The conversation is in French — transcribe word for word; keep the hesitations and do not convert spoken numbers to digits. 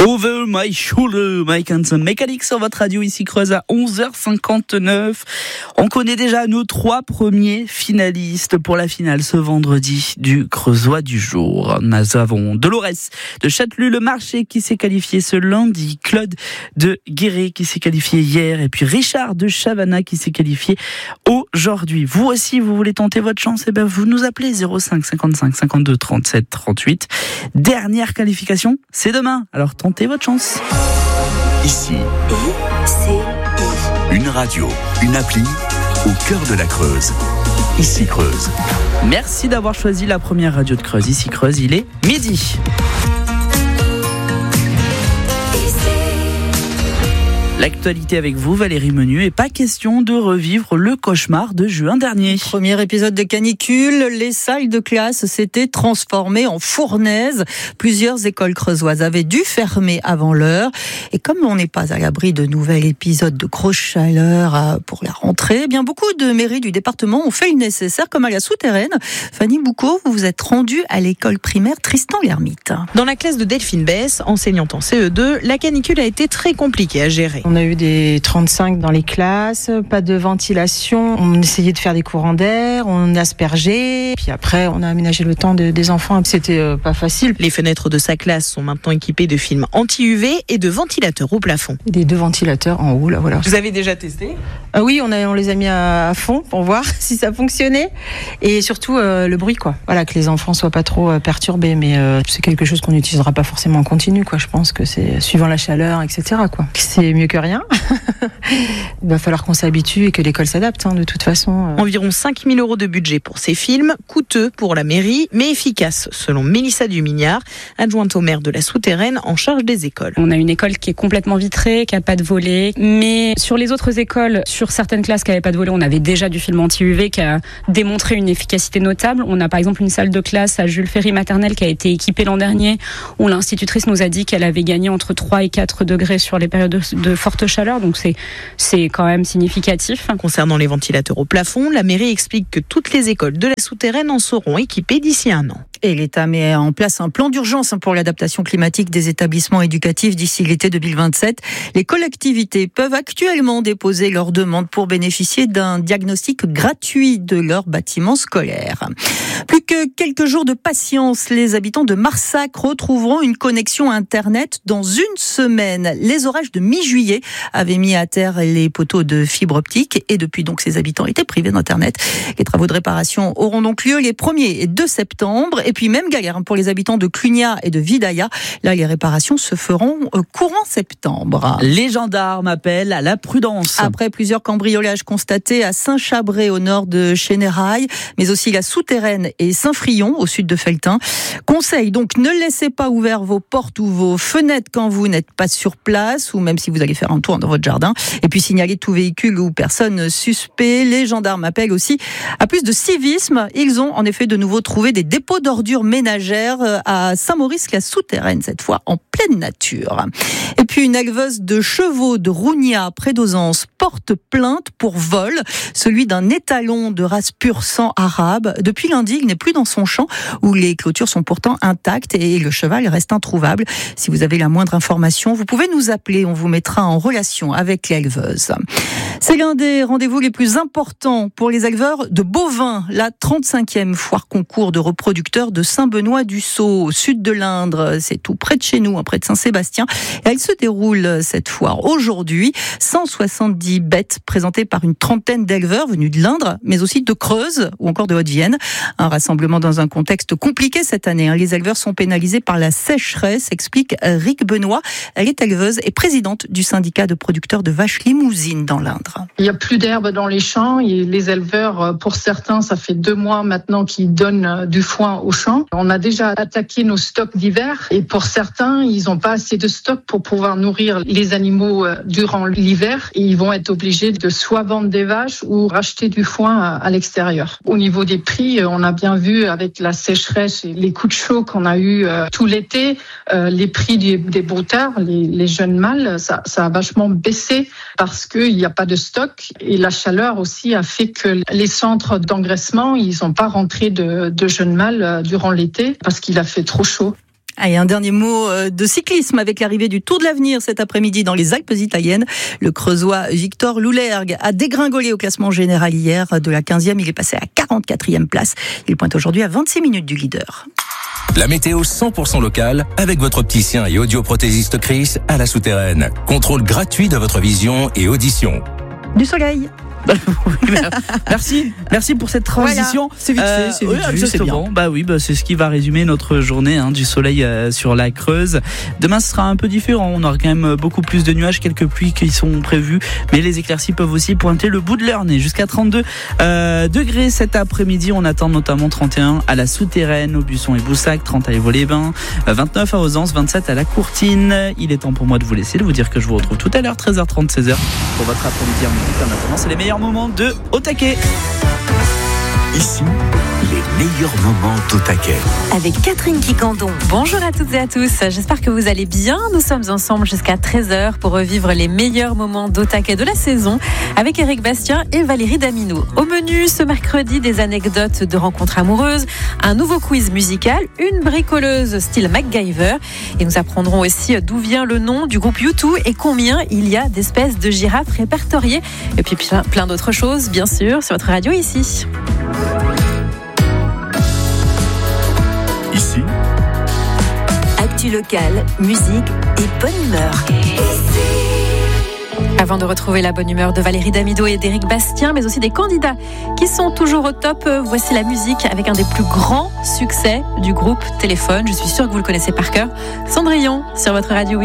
Over my shoulder, Mike Hansen Mécanique sur votre radio ici Creuse à onze heures cinquante-neuf. On connaît déjà nos trois premiers finalistes pour la finale ce vendredi du Creusois du jour. Nous avons Dolores de Châtellus-le-Marché qui s'est qualifié ce lundi, Claude de Guéret qui s'est qualifié hier et puis Richard de Chavannes qui s'est qualifié aujourd'hui. Vous aussi, vous voulez tenter votre chance, et bien vous nous appelez zéro cinq cinquante-cinq cinquante-deux trente-sept trente-huit. Dernière qualification, c'est demain. Alors tentez votre chance. Ici, une radio, une appli au cœur de la Creuse. Ici Creuse. Merci d'avoir choisi la première radio de Creuse. Ici Creuse, il est midi. L'actualité avec vous, Valérie Menu, et pas question de revivre le cauchemar de juin dernier. Premier épisode de canicule, les salles de classe s'étaient transformées en fournaises. Plusieurs écoles creusoises avaient dû fermer avant l'heure. Et comme on n'est pas à l'abri de nouvel épisode de grosse chaleur pour la rentrée, eh bien beaucoup de mairies du département ont fait le nécessaire, comme à la Souterraine. Fanny Boucaud, vous vous êtes rendue à l'école primaire Tristan-l'Hermite. Dans la classe de Delphine Besse, enseignante en C E deux, la canicule a été très compliquée à gérer. On a eu des trente-cinq dans les classes, pas de ventilation. On essayait de faire des courants d'air, on aspergeait. Puis après, on a aménagé le temps de, des enfants. C'était euh, pas facile. Les fenêtres de sa classe sont maintenant équipées de films anti-U V et de ventilateurs au plafond. Des deux ventilateurs en haut, là, voilà. Vous avez déjà testé ? Ah oui, on, a, on les a mis à, à fond pour voir si ça fonctionnait. Et surtout, euh, le bruit, quoi. Voilà, que les enfants soient pas trop euh, perturbés. Mais euh, c'est quelque chose qu'on n'utilisera pas forcément en continu, quoi. Je pense que c'est suivant la chaleur, et cetera, quoi. C'est mieux que rien. Il va falloir qu'on s'habitue et que l'école s'adapte, hein, de toute façon. Environ cinq mille euros de budget pour ces films, coûteux pour la mairie, mais efficace, selon Mélissa Dumignard, adjointe au maire de la Souterraine en charge des écoles. On a une école qui est complètement vitrée, qui n'a pas de volet, mais sur les autres écoles, sur certaines classes qui n'avaient pas de volet, on avait déjà du film anti-U V qui a démontré une efficacité notable. On a par exemple une salle de classe à Jules Ferry maternelle qui a été équipée l'an dernier, où l'institutrice nous a dit qu'elle avait gagné entre trois et quatre degrés sur les périodes de, de forte chaleur, donc c'est, c'est quand même significatif. Concernant les ventilateurs au plafond, la mairie explique que toutes les écoles de la Souterraine en seront équipées d'ici un an. Et l'État met en place un plan d'urgence pour l'adaptation climatique des établissements éducatifs d'ici l'été deux mille vingt-sept. Les collectivités peuvent actuellement déposer leur demande pour bénéficier d'un diagnostic gratuit de leur bâtiment scolaire. Plus que quelques jours de patience, les habitants de Marsac retrouveront une connexion Internet dans une semaine. Les orages de mi-juillet avaient mis à terre les poteaux de fibre optique et depuis donc ces habitants étaient privés d'Internet. Les travaux de réparation auront donc lieu les premier et deux septembre. Et puis même galère pour les habitants de Clunia et de Vidaïa. Là, les réparations se feront courant septembre. Les gendarmes appellent à la prudence. Après plusieurs cambriolages constatés à Saint-Chabré au nord de Chénérail, mais aussi la Souterraine et Saint-Frion au sud de Felletin. Conseil donc, ne laissez pas ouverts vos portes ou vos fenêtres quand vous n'êtes pas sur place ou même si vous allez faire un tour dans votre jardin. Et puis signalez tout véhicule ou personne suspect. Les gendarmes appellent aussi à plus de civisme. Ils ont en effet de nouveau trouvé des dépôts d'ordures ménagères à Saint-Maurice-la-Souterraine, cette fois en pleine nature. Et puis une éleveuse de chevaux de Rougnat près d'Auzance porte plainte pour vol, celui d'un étalon de race pur sang arabe. Depuis lundi, il n'est plus dans son champ où les clôtures sont pourtant intactes et le cheval reste introuvable. Si vous avez la moindre information, vous pouvez nous appeler, on vous mettra en relation avec l'éleveuse. C'est l'un des rendez-vous les plus importants pour les éleveurs de bovins, la trente-cinquième foire concours de reproducteurs de Saint-Benoît-du-Sault, au sud de l'Indre. C'est tout près de chez nous, près de Saint-Sébastien. Et elle se déroule, cette foire, aujourd'hui. cent soixante-dix bêtes présentées par une trentaine d'éleveurs venus de l'Indre, mais aussi de Creuse ou encore de Haute-Vienne. Un rassemblement dans un contexte compliqué cette année. Les éleveurs sont pénalisés par la sécheresse, explique Rick Benoît. Elle est éleveuse et présidente du syndicat de producteurs de vaches limousines dans l'Indre. Il n'y a plus d'herbe dans les champs et les éleveurs, pour certains, ça fait deux mois maintenant qu'ils donnent du foin aux champs. On a déjà attaqué nos stocks d'hiver et pour certains, ils n'ont pas assez de stocks pour pouvoir nourrir les animaux durant l'hiver et ils vont être obligés de soit vendre des vaches ou racheter du foin à l'extérieur. Au niveau des prix, on a bien vu avec la sécheresse et les coups de chaud qu'on a eu tout l'été, les prix des, des broutards, les, les jeunes mâles, ça, ça a vachement baissé parce qu'il n'y a pas de stock et la chaleur aussi a fait que les centres d'engraissement, ils n'ont pas rentré de, de jeunes mâles durant l'été parce qu'il a fait trop chaud. Allez, un dernier mot de cyclisme avec l'arrivée du Tour de l'Avenir cet après-midi dans les Alpes italiennes. Le Creusois Victor Loulergue a dégringolé au classement général hier. De la quinzième, il est passé à quarante-quatrième place. Il pointe aujourd'hui à vingt-six minutes du leader. La météo cent pour cent locale avec votre opticien et audioprothésiste Chris à la Souterraine. Contrôle gratuit de votre vision et audition. Du soleil. Merci, merci pour cette transition. Voilà, c'est vite fait, c'est vite oui, vu, c'est bien. Bah oui, bah c'est ce qui va résumer notre journée hein, du soleil euh, sur la Creuse. Demain, ce sera un peu différent. On aura quand même beaucoup plus de nuages, quelques pluies qui sont prévues, mais les éclaircies peuvent aussi pointer le bout de leur nez. Jusqu'à trente-deux euh, degrés cet après-midi. On attend notamment trente et un à la Souterraine, au Buisson et Boussac, trente à Évaux-les-Bains, vingt-neuf à Ozance, vingt-sept à la Courtine. Il est temps pour moi de vous laisser, de vous dire que je vous retrouve tout à l'heure, treize heures trente, seize heures pour votre après-midi en musique. En attendant, c'est les meilleurs moment de Au Taquet. Ici, les meilleurs moments d'Au Taquet. Avec Catherine Quicandon. Bonjour à toutes et à tous. J'espère que vous allez bien. Nous sommes ensemble jusqu'à treize heures pour revivre les meilleurs moments d'Au Taquet de la saison avec Éric Bastien et Valérie Damineau. Au menu, ce mercredi, des anecdotes de rencontres amoureuses, un nouveau quiz musical, une bricoleuse style MacGyver. Et nous apprendrons aussi d'où vient le nom du groupe U deux et combien il y a d'espèces de girafes répertoriées. Et puis plein, plein d'autres choses, bien sûr, sur votre radio ici. Ici, actu locale, musique et bonne humeur. Avant de retrouver la bonne humeur de Valérie Damineau et d'Éric Bastien, mais aussi des candidats qui sont toujours au top, voici la musique avec un des plus grands succès du groupe Téléphone. Je suis sûre que vous le connaissez par cœur. Cendrillon sur votre radio.